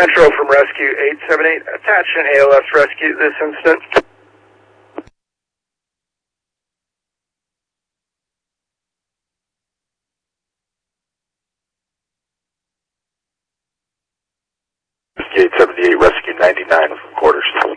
Central from Rescue 878. Attach an ALS rescue this instant. Rescue 878, Rescue 99 from quarters.